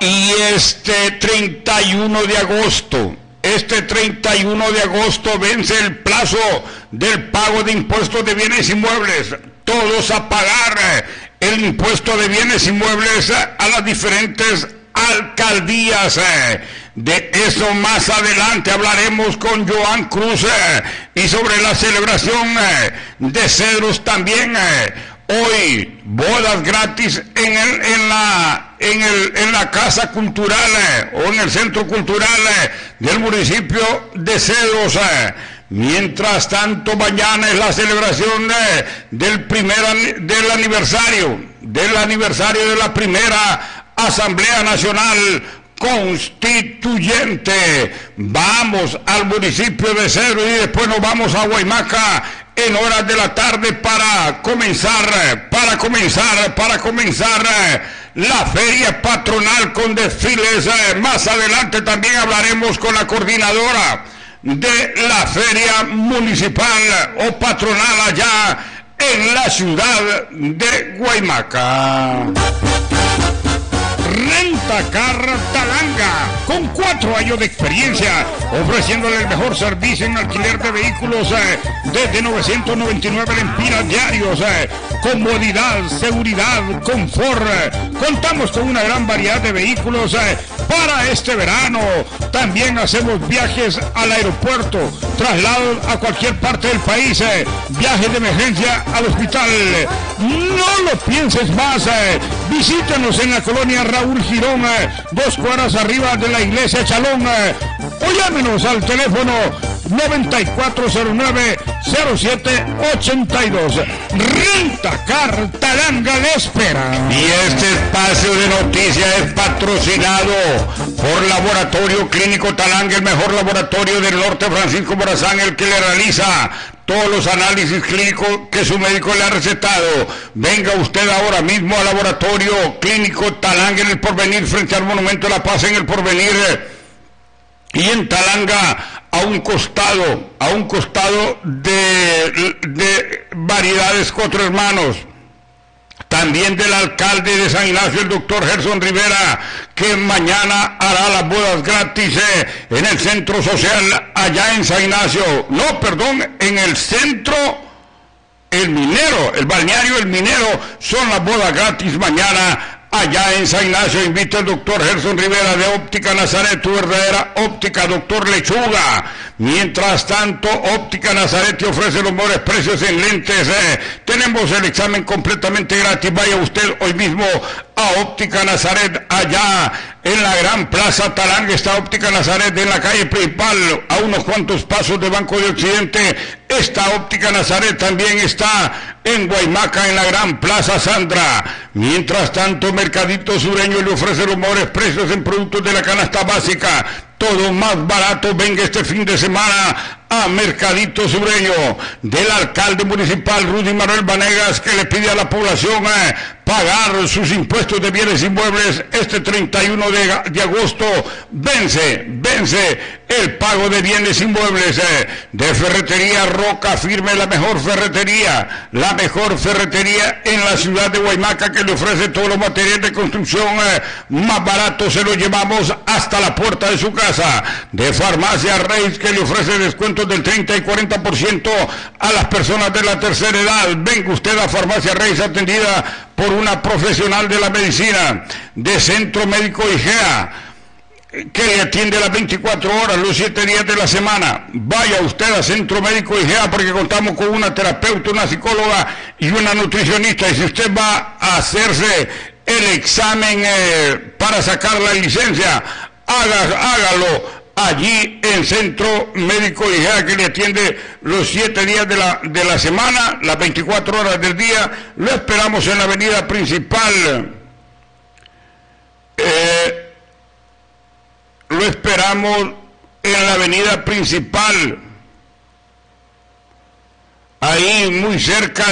Y este 31 de agosto vence el plazo del pago de impuestos de bienes inmuebles. Todos a pagar el impuesto de bienes inmuebles a las diferentes alcaldías. De eso más adelante hablaremos con Joan Cruz y sobre la celebración de Cedros también. Hoy bodas gratis en la casa cultural o en el centro cultural del municipio de Cedros. Mientras tanto, mañana es la celebración del aniversario de la primera Asamblea Nacional Constituyente. Vamos al municipio de Cedros y después nos vamos a Guaymaca en horas de la tarde para comenzar la feria patronal con desfiles. Más adelante también hablaremos con la coordinadora de la feria municipal o patronal allá en la ciudad de Guaymaca. Rentacar Talanga, con 4 años de experiencia, ofreciéndole el mejor servicio en alquiler de vehículos desde 999 lempiras diarios, comodidad, seguridad, confort. Contamos con una gran variedad de vehículos para este verano. También hacemos viajes al aeropuerto, traslados a cualquier parte del país, viajes de emergencia al hospital. No lo pienses más, visítanos en la colonia Raúl Girón, 2 cuadras arriba de la iglesia Chalón, o llámenos al teléfono 9409-0782. Rentacar Talanga le espera. Y este espacio de noticias es patrocinado por Laboratorio Clínico Talanga, el mejor laboratorio del norte, Francisco Morazán, el que le realiza todos los análisis clínicos que su médico le ha recetado. Venga usted ahora mismo al Laboratorio Clínico Talanga en el Porvenir, frente al Monumento de la Paz en el Porvenir. Y en Talanga, a un costado de Variedades Cuatro Hermanos. También del alcalde de San Ignacio, el doctor Gerson Rivera, que mañana hará las bodas gratis en el centro social allá en San Ignacio. No, perdón, en el centro El Minero, el balneario El Minero, son las bodas gratis mañana allá en San Ignacio. Invita al doctor Gerson Rivera de Óptica Nazaret, tu verdadera óptica, doctor Lechuga. Mientras tanto, Óptica Nazaret te ofrece los mejores precios en lentes. Tenemos el examen completamente gratis. Vaya usted hoy mismo a Óptica Nazaret, allá en la gran plaza Talanga. Está Óptica Nazaret en la calle principal, a unos cuantos pasos del Banco de Occidente. Esta Óptica Nazaret también está en Guaymaca, en la gran plaza Sandra. Mientras tanto, Mercadito Sureño le ofrece los mejores precios en productos de la canasta básica. Todo más barato. Venga este fin de semana a Mercadito Sureño, del alcalde municipal Rudy Manuel Vanegas, que le pide a la población pagar sus impuestos de bienes inmuebles. Este 31 de agosto vence el pago de bienes inmuebles. De Ferretería Roca Firme, la mejor ferretería en la ciudad de Guaymaca, que le ofrece todos los materiales de construcción más baratos. Se los llevamos hasta la puerta de su casa. De Farmacia Reis, que le ofrece descuentos del 30 y 40% a las personas de la tercera edad. Venga usted a Farmacia Reis, atendida por una profesional de la medicina. De Centro Médico IGEA, que le atiende las 24 horas, los 7 días de la semana. Vaya usted a Centro Médico IGEA, porque contamos con una terapeuta, una psicóloga y una nutricionista. Y si usted va a hacerse el examen para sacar la licencia, hágalo allí en Centro Médico IGEA, que le atiende los 7 días de la semana, las 24 horas del día. Lo esperamos en la avenida principal. Lo esperamos en la avenida principal, ahí muy cerca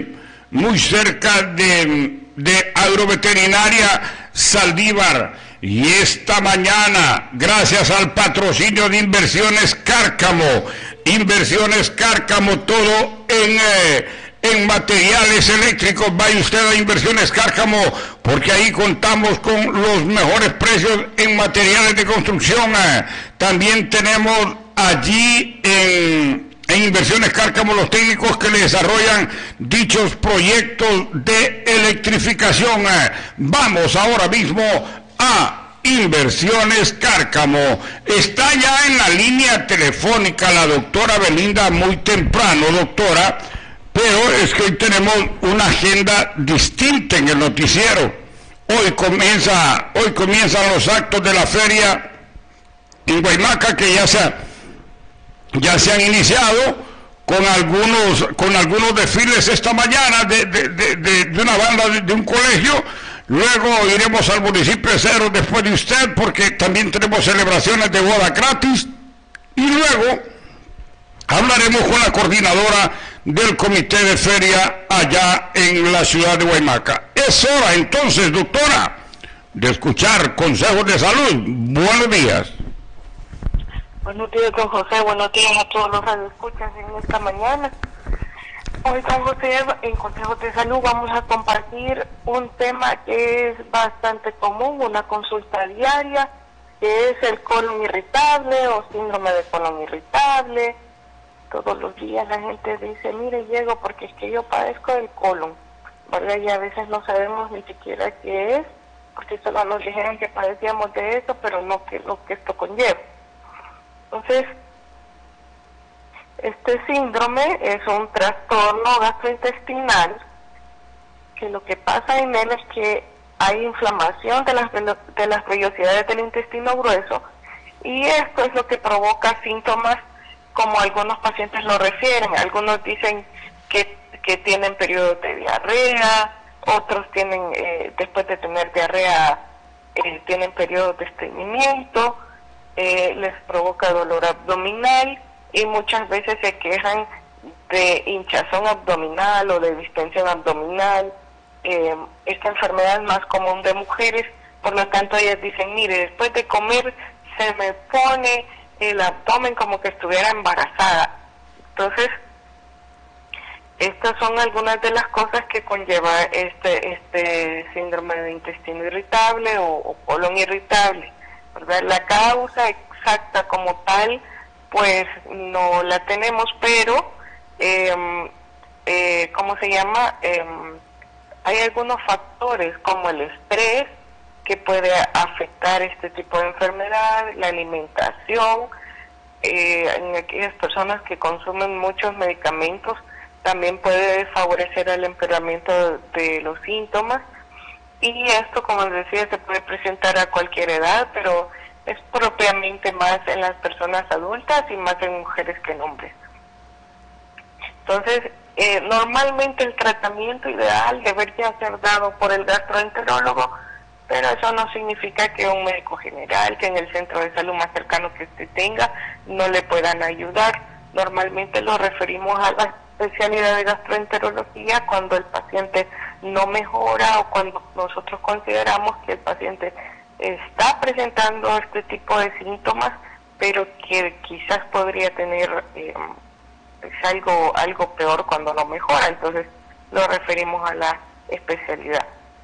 de Agroveterinaria Saldívar. Y esta mañana, gracias al patrocinio de Inversiones Cárcamo, todo en materiales eléctricos, vaya usted a Inversiones Cárcamo, porque ahí contamos con los mejores precios en materiales de construcción. También tenemos allí en Inversiones Cárcamo los técnicos que le desarrollan dichos proyectos de electrificación. Vamos ahora mismo a Inversiones Cárcamo. Está ya en la línea telefónica la doctora Belinda muy temprano, doctora, pero es que hoy tenemos una agenda distinta en el noticiero. Hoy comienzan los actos de la feria en Guaymaca, que ya se han iniciado con algunos desfiles esta mañana de una banda de un colegio. Luego iremos al municipio de Cedros después de usted, porque también tenemos celebraciones de boda gratis. Y luego hablaremos con la coordinadora del comité de feria allá en la ciudad de Guaymaca. Es hora entonces, doctora, de escuchar consejos de salud. Buenos días. Buenos días, don José. Buenos días a todos los radioescuchas en esta mañana. Hoy, don José, en Consejos de Salud vamos a compartir un tema que es bastante común, una consulta diaria, que es el colon irritable o síndrome de colon irritable. Todos los días la gente dice, mire, llego porque es que yo padezco del colon, ¿verdad? Y a veces no sabemos ni siquiera qué es, porque solo nos dijeron que padecíamos de eso, pero no que lo que esto conlleva. Entonces, este síndrome es un trastorno gastrointestinal que lo que pasa en él es que hay inflamación de las vellosidades del intestino grueso, y esto es lo que provoca síntomas como algunos pacientes lo refieren. Algunos dicen que tienen periodos de diarrea, otros tienen, después de tener diarrea, tienen periodos de estreñimiento, les provoca dolor abdominal, y muchas veces se quejan de hinchazón abdominal o de distensión abdominal. Esta enfermedad es más común de mujeres, por lo tanto ellas dicen, mire, después de comer se me pone el abdomen como que estuviera embarazada. Entonces, estas son algunas de las cosas que conlleva este síndrome de intestino irritable o colon irritable, ¿verdad? La causa exacta como tal pues no la tenemos, pero ¿cómo se llama? Hay algunos factores como el estrés que puede afectar este tipo de enfermedad, la alimentación, en aquellas personas que consumen muchos medicamentos también puede favorecer el empeoramiento de los síntomas, y esto, como les decía, se puede presentar a cualquier edad, pero es propiamente más en las personas adultas y más en mujeres que en hombres. Entonces, normalmente el tratamiento ideal debería ser dado por el gastroenterólogo, pero eso no significa que un médico general, que en el centro de salud más cercano que usted tenga, no le puedan ayudar. Normalmente lo referimos a la especialidad de gastroenterología cuando el paciente no mejora o cuando nosotros consideramos que el paciente está presentando este tipo de síntomas, pero que quizás podría tener algo peor cuando no mejora. Entonces lo referimos a la especialidad.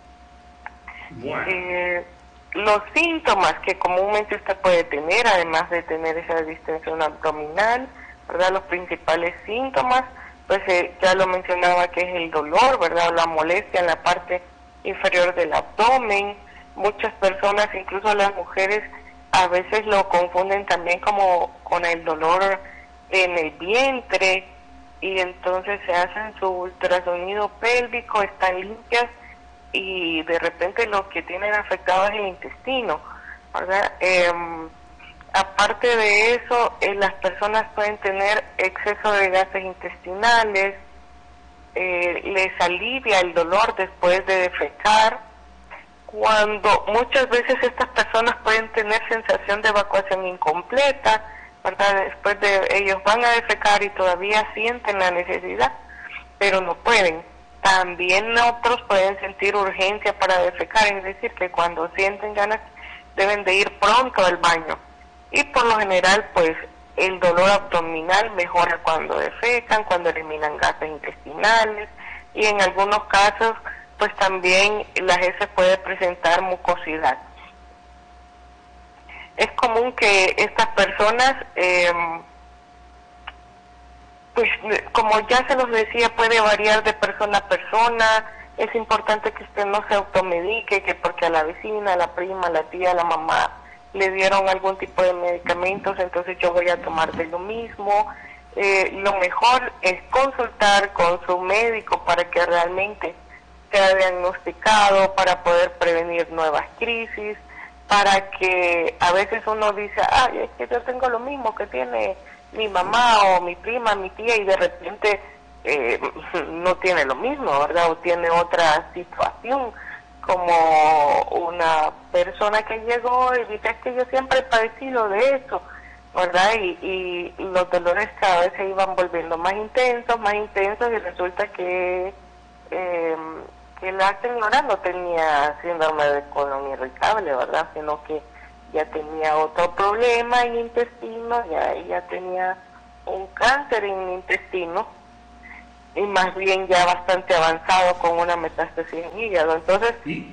Bueno. Los síntomas que comúnmente usted puede tener, además de tener esa distensión abdominal, ¿verdad? Los principales síntomas, pues ya lo mencionaba, que es el dolor, ¿verdad? La molestia en la parte inferior del abdomen. Muchas personas, incluso las mujeres, a veces lo confunden también como con el dolor en el vientre, y entonces se hacen su ultrasonido pélvico, están limpias, y de repente lo que tienen afectado es el intestino, ¿verdad? Aparte de eso, las personas pueden tener exceso de gases intestinales, les alivia el dolor después de defecar, cuando muchas veces estas personas pueden tener sensación de evacuación incompleta, ¿verdad? Después de ellos van a defecar y todavía sienten la necesidad, pero no pueden. También otros pueden sentir urgencia para defecar, es decir, que cuando sienten ganas deben de ir pronto al baño. Y por lo general, pues, el dolor abdominal mejora cuando defecan, cuando eliminan gases intestinales, y en algunos casos pues también las heces puede presentar mucosidad. Es común que estas personas, pues como ya se los decía, puede variar de persona a persona. Es importante que usted no se automedique, que porque a la vecina, a la prima, a la tía, a la mamá le dieron algún tipo de medicamentos, entonces yo voy a tomar de lo mismo. Lo mejor es consultar con su médico para que realmente sea diagnosticado, para poder prevenir nuevas crisis, para que a veces uno dice, ay, es que yo tengo lo mismo que tiene mi mamá o mi prima, mi tía, y de repente no tiene lo mismo, ¿verdad? O tiene otra situación, como una persona que llegó y dice, es que yo siempre he padecido de eso, ¿verdad? Y los dolores cada vez se iban volviendo más intensos, y resulta que la señora no tenía síndrome de colon irritable, ¿verdad? Sino que ya tenía otro problema en intestino, ya tenía un cáncer en el intestino, y más bien ya bastante avanzado con una metástasis en hígado. Entonces,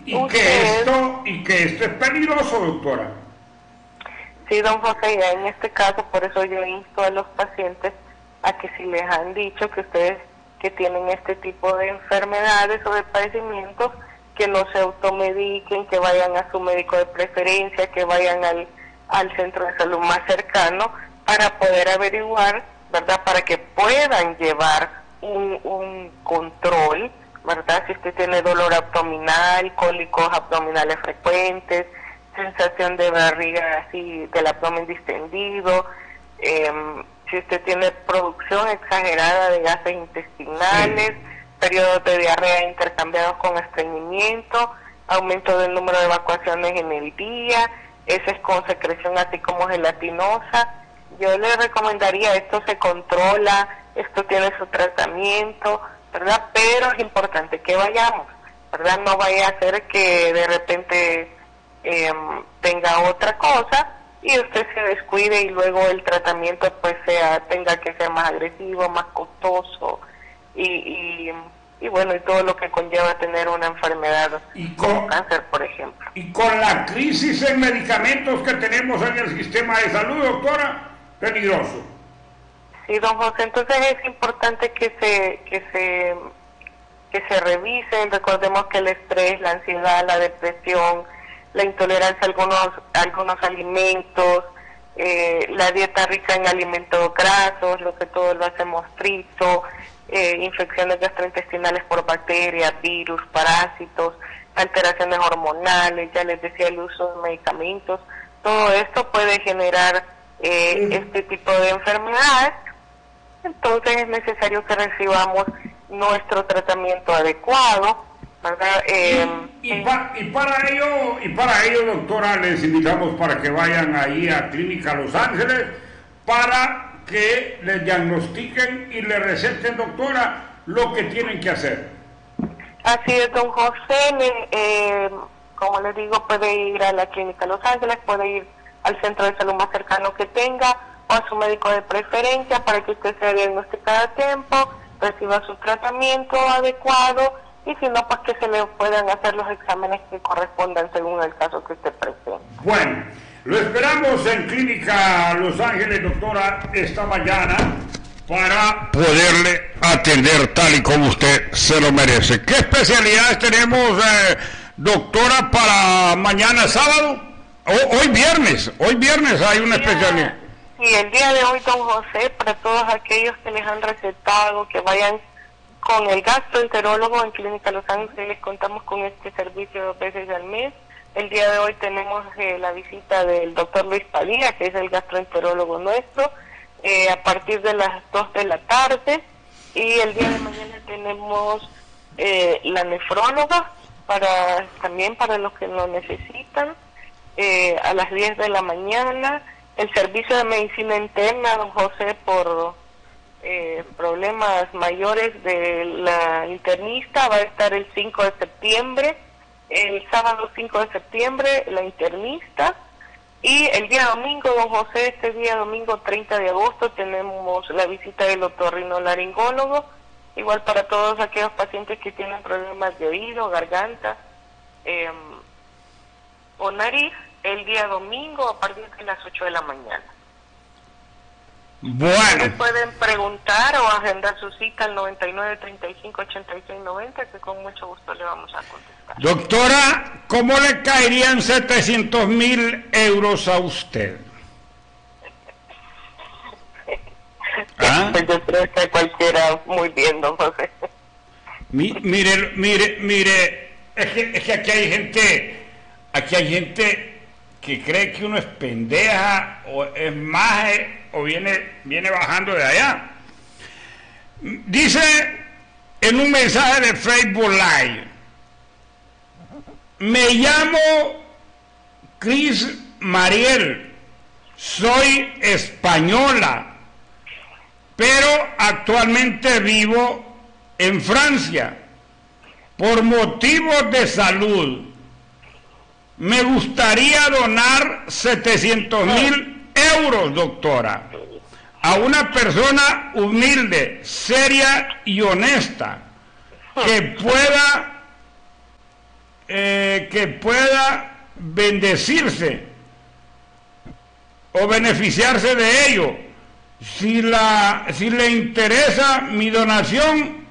que esto es peligroso, doctora. Sí, don José, ya en este caso, por eso yo insto a los pacientes a que si les han dicho que ustedes que tienen este tipo de enfermedades o de padecimientos, que no se automediquen, que vayan a su médico de preferencia, que vayan al centro de salud más cercano para poder averiguar, ¿verdad? Para que puedan llevar un control, ¿verdad? Si usted tiene dolor abdominal, cólicos abdominales frecuentes, sensación de barriga así, del abdomen distendido, si usted tiene producción exagerada de gases intestinales, periodos de diarrea intercambiados con estreñimiento, aumento del número de evacuaciones en el día, heces con secreción así como gelatinosa, yo le recomendaría, esto se controla, esto tiene su tratamiento, ¿verdad? Pero es importante que vayamos, ¿verdad? No vaya a ser que de repente tenga otra cosa y usted se descuide y luego el tratamiento pues tenga que ser más agresivo, más costoso y bueno, y todo lo que conlleva tener una enfermedad como cáncer, por ejemplo. Y con la crisis en medicamentos que tenemos en el sistema de salud, doctora, peligroso. Sí, don José, entonces es importante que se revisen. Recordemos que el estrés, la ansiedad, la depresión, la intolerancia a algunos alimentos, la dieta rica en alimentos grasos, lo que todo lo hacemos frito, infecciones gastrointestinales por bacterias, virus, parásitos, alteraciones hormonales, ya les decía, el uso de medicamentos, todo esto puede generar este tipo de enfermedades. Entonces es necesario que recibamos nuestro tratamiento adecuado, ¿verdad? Para ello, doctora, les invitamos para que vayan ahí a Clínica Los Ángeles para que les diagnostiquen y les receten, doctora, lo que tienen que hacer. Así es, don José, como les digo, puede ir a la Clínica Los Ángeles, puede ir al centro de salud más cercano que tenga, o a su médico de preferencia para que usted sea diagnosticado a tiempo, reciba su tratamiento adecuado y si no, pues que se le puedan hacer los exámenes que correspondan según el caso que usted presente. Bueno, lo esperamos en Clínica Los Ángeles, doctora, esta mañana para poderle atender tal y como usted se lo merece. ¿Qué especialidades tenemos, doctora, para mañana sábado? Hoy viernes hay una especialidad. Sí, el día de hoy, don José, para todos aquellos que les han recetado, que vayan con el gastroenterólogo en Clínica Los Ángeles, contamos con este servicio 2 veces al mes. El día de hoy tenemos la visita del doctor Luis Padilla, que es el gastroenterólogo nuestro, a partir de las 2 de la tarde, y el día de mañana tenemos la nefróloga, también para los que lo necesitan, a las 10 de la mañana, el servicio de medicina interna, don José, por problemas mayores de la internista, va a estar el 5 de septiembre, el sábado 5 de septiembre, la internista, Y el día domingo, don José, este día domingo 30 de agosto, tenemos la visita del otorrinolaringólogo, igual para todos aquellos pacientes que tienen problemas de oído, garganta o nariz, el día domingo a partir de las 8 de la mañana. Bueno. Ustedes pueden preguntar o agendar su cita al 99 35 86 90, que con mucho gusto le vamos a contestar. Doctora, ¿cómo le caerían 700,000 euros a usted? Pues yo creo que cualquiera muy bien, don José. Mire, es que aquí hay gente que cree que uno es pendeja o es maje o viene bajando de allá. Dice en un mensaje de Facebook Live: me llamo Cris Mariel, soy española, pero actualmente vivo en Francia por motivos de salud. Me gustaría donar 700,000 euros, doctora, a una persona humilde, seria y honesta, que pueda bendecirse o beneficiarse de ello. Si le interesa mi donación,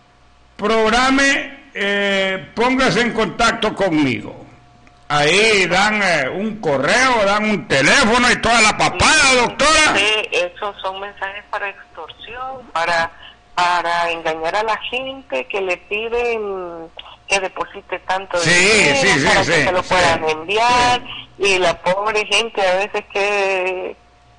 póngase en contacto conmigo. Ahí dan un correo, dan un teléfono y toda la papada, doctora. Sí, esos son mensajes para extorsión, para engañar a la gente que le piden que deposite tanto dinero para que se lo puedan enviar. Y la pobre gente a veces que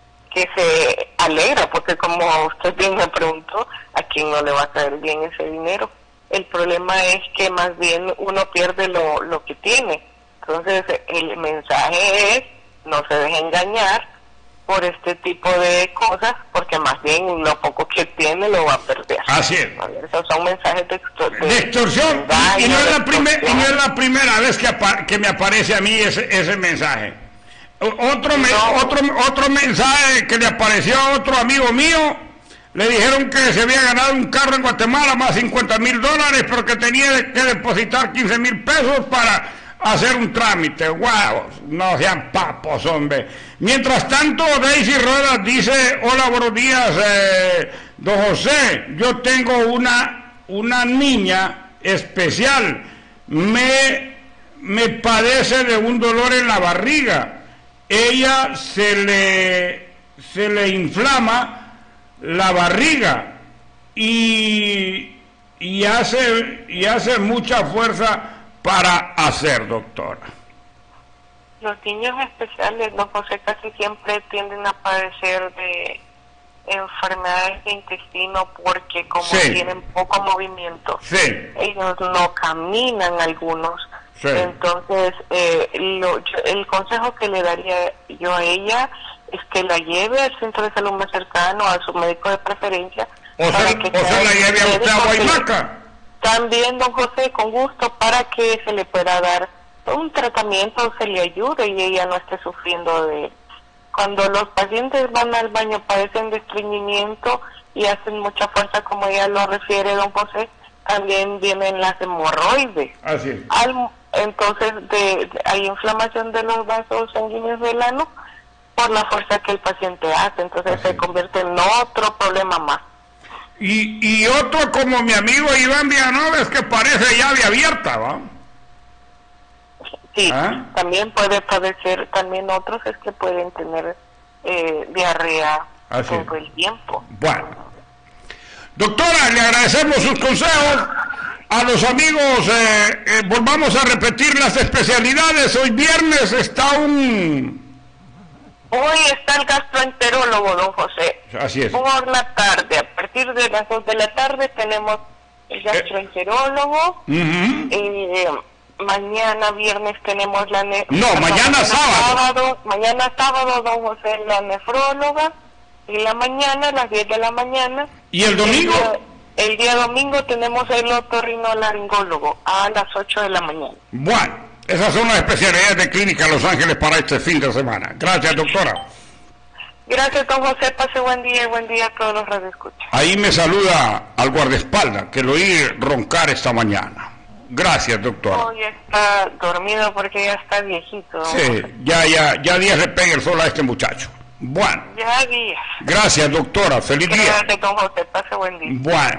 se alegra, porque como usted bien me preguntó, a quién no le va a caer bien ese dinero. El problema es que más bien uno pierde lo que tiene. Entonces el mensaje es: no se deje engañar por este tipo de cosas, porque más bien lo poco que tiene lo va a perder. Así es. Esos son mensajes de extorsión. Y no es la primera vez que me aparece a mí ese mensaje. Otro mensaje que le apareció a otro amigo mío: le dijeron que se había ganado un carro en Guatemala más $50,000, pero que tenía que depositar 15,000 pesos para hacer un trámite. ¡Wow! No sean papos, hombre. Mientras tanto, Daisy Ruedas dice: hola, buenos días, don José. Yo tengo una niña especial. Me padece de un dolor en la barriga. Ella se le inflama la barriga y hace mucha fuerza para hacer, doctora. Los niños especiales, don José, casi siempre tienden a padecer de enfermedades de intestino porque como tienen poco movimiento, ellos no caminan algunos. Entonces, el consejo que le daría yo a ella es que la lleve al centro de salud más cercano, a su médico de preferencia. O sea, la lleve a usted a Guaymaca. También, don José, con gusto, para que se le pueda dar un tratamiento, se le ayude y ella no esté sufriendo de... Cuando los pacientes van al baño, padecen de estreñimiento y hacen mucha fuerza, como ella lo refiere, don José, también vienen las hemorroides. Así es. Entonces, hay inflamación de los vasos sanguíneos del ano por la fuerza que el paciente hace, entonces se convierte en otro problema más. Y otro como mi amigo Iván Villanueva, es que parece llave abierta, ¿va? Sí, también puede padecer, también otros es que pueden tener diarrea todo el tiempo. Bueno, doctora, le agradecemos sus consejos. A los amigos, volvamos a repetir las especialidades. Hoy viernes está Hoy está el gastroenterólogo, don José. Así es. Por la tarde, a partir de las 2 de la tarde tenemos el gastroenterólogo. Mañana viernes tenemos mañana sábado. Mañana sábado, don José, la nefróloga. Y la mañana, a las 10 de la mañana. ¿Y el domingo? El día domingo tenemos el otorrinolaringólogo a las 8 de la mañana. Bueno. Esas son las especialidades de Clínica Los Ángeles para este fin de semana. Gracias, doctora. Gracias, don José. Pase buen día y buen día a todos los radioescuchas. Ahí me saluda al guardaespaldas, que lo oí roncar esta mañana. Gracias, doctora. Hoy está dormido porque ya está viejito. Sí, ya días le pega el sol a este muchacho. Bueno. Ya días. Gracias, doctora. Feliz día. Gracias, don José. Pase buen día. Bueno.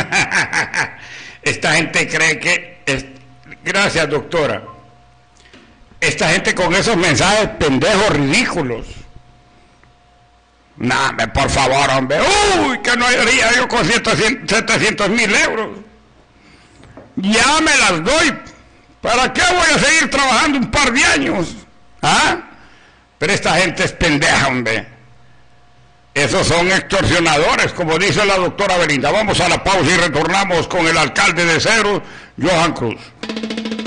Esta gente cree que... Gracias, doctora. Esta gente con esos mensajes pendejos, ridículos. Nah, por favor, hombre. Uy, que no haría yo con 700,000 euros. Ya me las doy. ¿Para qué voy a seguir trabajando un par de años? ¿Ah? Pero esta gente es pendeja, hombre. Esos son extorsionadores, como dice la doctora Belinda. Vamos a la pausa y retornamos con el alcalde de Cero, Johan Cruz.